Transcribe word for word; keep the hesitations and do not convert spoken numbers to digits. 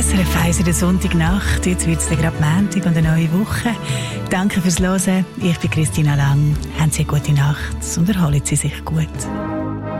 S R F eins in der Sonntagnacht. Jetzt wird es gerade Montag und eine neue Woche. Danke fürs Hören. Ich bin Christina Lang. Haben Sie eine gute Nacht und erholen Sie sich gut.